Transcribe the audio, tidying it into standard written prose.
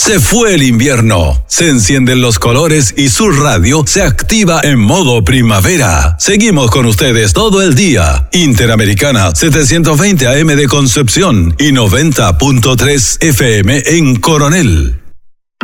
Se fue el invierno, se encienden los colores y su radio se activa en modo primavera. Seguimos con ustedes todo el día. Interamericana 720 AM de Concepción y 90.3 FM en Coronel.